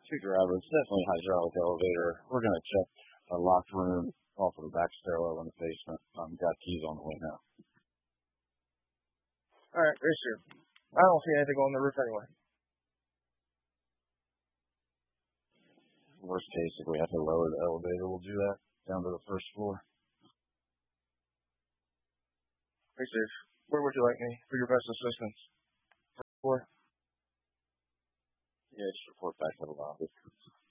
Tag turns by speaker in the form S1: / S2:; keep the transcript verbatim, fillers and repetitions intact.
S1: Two drivers, definitely hydraulic elevator. We're going to check a locked room off of the back stairwell in the basement. Um, got keys on the way now.
S2: All right, very sure. I don't see anything on the roof anyway.
S1: Worst case, if we have to lower the elevator, we'll do that down to the first floor.
S2: Hey, Steve, where would you like me for your best assistance? First floor?
S1: Yeah, just report back to the lobby.